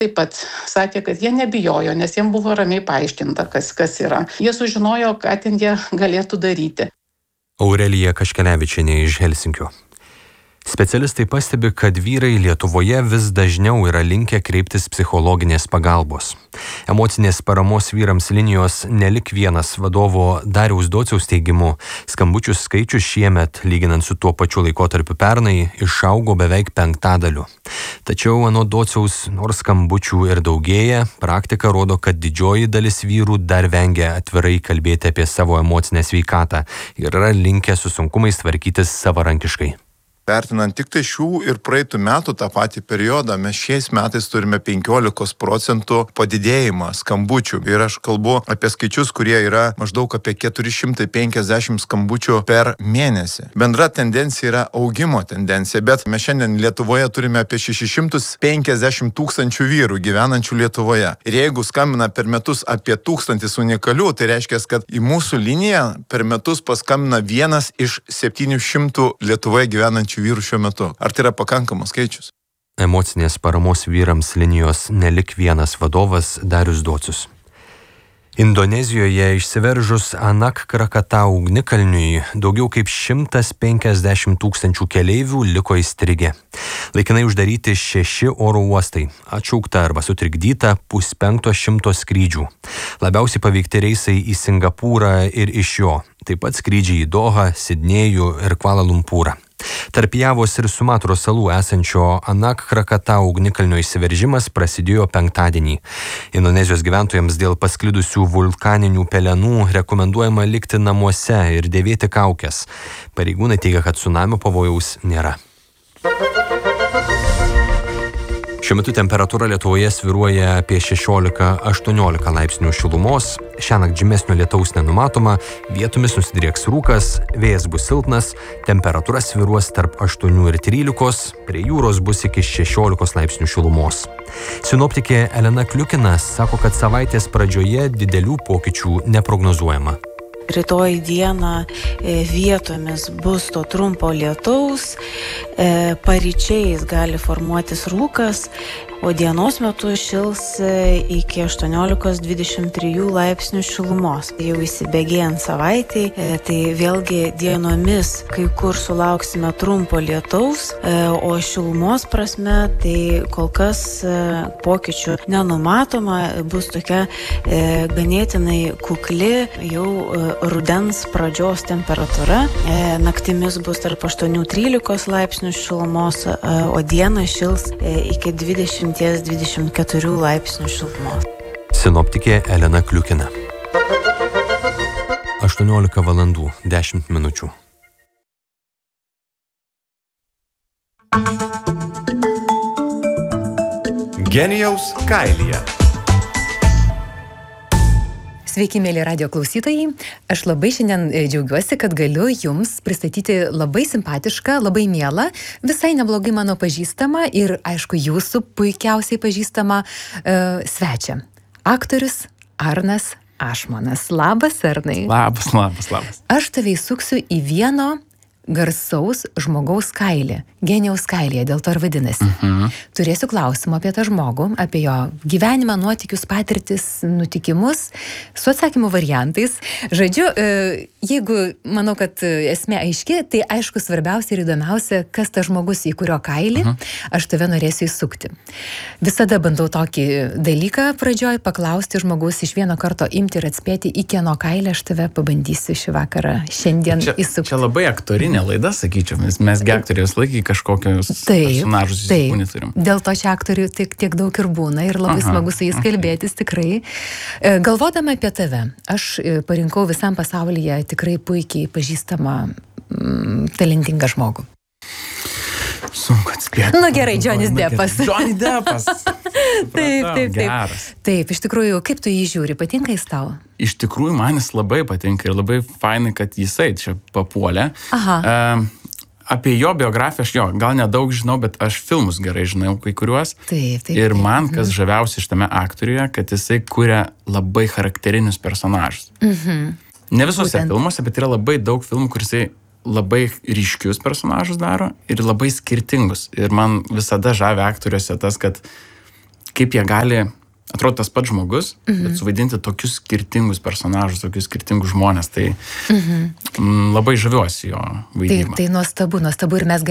taip pat sakė, kad jie nebijojo, nes jiems buvo ramiai paaiškinta, kas yra. Jie sužinojo, ką ten jie galėtų daryti. Aurelija Kaškelevičienė iš Helsinkio. Specialistai pastebi, kad vyrai Lietuvoje vis dažniau yra linkę kreiptis psichologinės pagalbos. Emocinės paramos vyrams linijos Nelik vienas vadovo Dariaus Dociaus teigimu, skambučių skaičius šiemet, lyginant su tuo pačiu laikotarpiu pernai, išaugo beveik 5%. Tačiau anot Dociaus, nors skambučių ir daugėja, praktika rodo, kad didžioji dalis vyrų dar vengia atvirai kalbėti apie savo emocinę sveikatą ir yra linkę su sunkumais tvarkytis savarankiškai. Vertinant tik tai šių ir praeitų metų tą patį periodą, mes šiais metais turime 15% padidėjimą skambučių. Ir aš kalbu apie skaičius, kurie yra maždaug apie 450 skambučių per mėnesį. Bendra tendencija yra augimo tendencija, bet mes šiandien Lietuvoje turime apie 650 tūkstančių vyrų gyvenančių Lietuvoje. Ir jeigu skambina per metus apie 1000 unikalių, tai reiškia, kad į mūsų liniją per metus paskambina 1 iš 700 Lietuvoje gyvenančių vyrų šiuo metu. Ar tai yra pakankamas skaičius? Emocinės paramos vyrams linijos Nelik vienas vadovas Darius Docius. Indonezijoje išsiveržus Anak Krakatau ugnikalniui daugiau kaip 150 tūkstančių keleivių liko įstrigę. Laikinai uždaryti 6 oro uostai, atšaukta arba sutrikdyta 500 skrydžių. Labiausiai paveikti reisai į Singapūrą ir iš jo, taip pat skrydžiai į Dohą, Sidnėjų ir Kvala Lumpūrą. Tarp Javos ir Sumatros salų esančio Anak Krakatau ugnikalnio įsiveržimas prasidėjo penktadienį. Indonezijos gyventojams dėl pasklidusių vulkaninių pelenų rekomenduojama likti namuose ir dėvėti kaukes. Pareigūnai teigia, kad cunamio pavojaus nėra. Šiuo metu temperatūra Lietuvoje svyruoja apie 16-18 laipsnių šilumos. Šiąnakt žymesnio lietaus nenumatoma, vietomis nusidrieks rūkas, vėjas bus silpnas, temperatūra svyruos tarp 8 ir 13, prie jūros bus iki 16 laipsnių šilumos. Sinoptikė Elena Kliukina sako, kad savaitės pradžioje didelių pokyčių neprognozuojama. Rytoj dieną vietomis bus to trumpo lietaus, paryčiais gali formuotis rūkas, o dienos metu šils iki 18-23 laipsnių šilumos. Jau įsibėgėjant savaitei, tai vėlgi dienomis kai kur sulauksime trumpo lietaus, o šilumos prasme tai kol kas pokyčių nenumatoma, bus tokia ganėtinai kukli jau rudens pradžios temperatūra. Naktimis bus tarp 8-13 laipsnių šilumos, o dieną šils iki 20-24 laipsnių šilumos. Sinoptikė Elena Kliukina. 18 valandų 10 minučių. Genijaus kailyje. Sveiki, mėly radio klausytojai. Aš labai šiandien džiaugiuosi, kad galiu Jums pristatyti labai simpatišką, labai mielą, visai neblogai mano pažįstamą ir, aišku, Jūsų puikiausiai pažįstamą svečią. Aktorius Arnas Ašmonas. Labas, Arnai. Labas. Aš tave įsuksiu į vieno garsaus žmogaus kailį, genijaus kailyje, dėl to ir vadinasi. Turėsiu klausimą apie tą žmogų, apie jo gyvenimą, nuotykius, patirtis, nutikimus, su atsakymų variantais. Žodžiu, jeigu manau, kad esmė aiški, tai aišku, svarbiausia ir įdomiausia, kas tas žmogus, į kurio kailį aš tave norėsiu įsukti. Visada bandau tokį dalyką pradžioj paklausti žmogus, iš vieno karto imti ir atspėti, į kieno kailį aš tave pabandysiu šį vakarą šiandien įsukti. Čia labai aktorinė laida, sakyčiau, mes aktorius laikį kažkokius personažus įsikūnį turim. Dėl to čia aktorių tiek daug ir būna ir labai smagu su jais kalbėtis, tikrai. Galvodama apie tave, aš parinkau visam pasaulyje tikrai puikiai pažįstamą talentingą žmogų. Sunku atspėti. Gerai, Johnny Deppas. Johnny Deppas. Taip. Geras. Taip, iš tikrųjų, kaip tu jį žiūri, patinka jis tau? Iš tikrųjų, man jis labai patinka ir labai fainai, kad jisai čia papuolė. Apie jo biografiją aš gal nedaug žinau, bet aš filmus gerai žinau kai kuriuos. Taip. Ir man, kas žaviausia šitame aktoriuje, kad jisai kuria labai charakterinius personažus. Ne visose filmuose, bet yra labai daug filmų, kur jisai labai ryškius personažus daro ir labai skirtingus. Ir man visada žavi aktoriuose tas, kad kaip jie gali, atrodo tas pats žmogus, bet suvaidinti tokius skirtingus personažus, tokius skirtingus žmonės, tai labai žaviuosi jo vaidinimą. Tai nuostabu ir mes